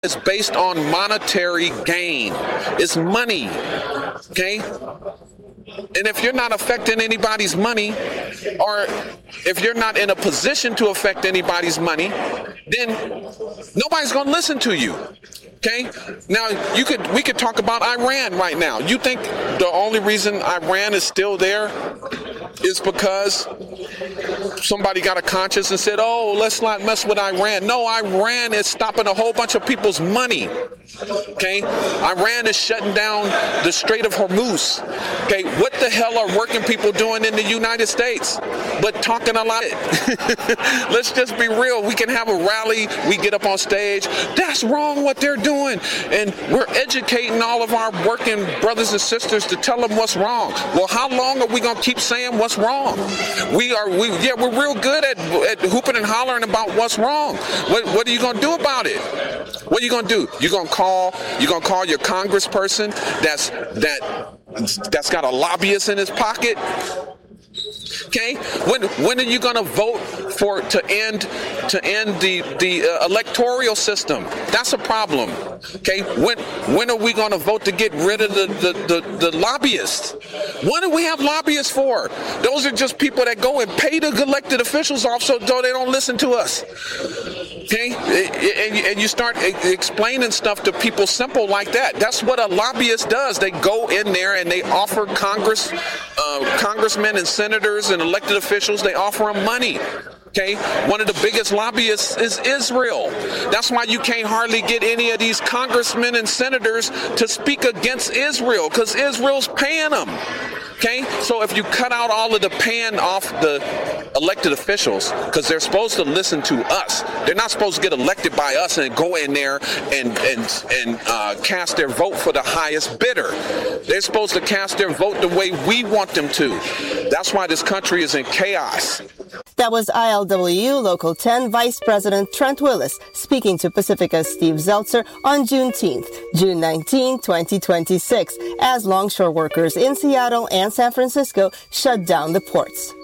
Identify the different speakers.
Speaker 1: is based on monetary gain. It's money, okay? And if you're not affecting anybody's money, or if you're not in a position to affect anybody's money, then nobody's going to listen to you. Okay? Now, we could talk about Iran right now. You think the only reason Iran is still there is because somebody got a conscience and said, oh, let's not mess with Iran. No, Iran is stopping a whole bunch of people's money. Okay? Iran is shutting down the Strait of Hormuz. Okay? What the hell are working people doing in the United States? But talking a lot. Let's just be real. We can have a rally. We get up on stage. That's wrong what they're doing. And we're educating all of our working brothers and sisters to tell them what's wrong. Well, how long are we going to keep saying what's wrong? We're real good at hooping and hollering about what's wrong. What are you going to do about it? What are you going to do? You're going to call your congressperson that's got a lobbyist in his pocket? Okay, when are you going to vote to end the electoral system? That's a problem. Okay, when are we going to vote to get rid of the lobbyists? What do we have lobbyists for? Those are just people that go and pay the elected officials off so they don't listen to us. Okay, and you start explaining stuff to people simple like that. That's what a lobbyist does. They go in there and they offer congressmen and senators and elected officials, they offer them money. Okay, one of the biggest lobbyists is Israel. That's why you can't hardly get any of these congressmen and senators to speak against Israel, because Israel's paying them. Okay, so if you cut out all of the paying off the elected officials, because they're supposed to listen to us, they're not supposed to get elected by us and go in there and cast their vote for the highest bidder. They're supposed to cast their vote the way we want them to. That's why this country is in chaos.
Speaker 2: That was ILWU Local 10 Vice President Trent Willis speaking to Pacifica's Steve Zeltzer on Juneteenth, June 19, 2026, as longshore workers in Seattle and San Francisco shut down the ports.